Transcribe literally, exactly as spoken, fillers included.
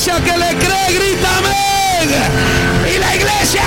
iglesia que le cree, grita amén. Y la iglesia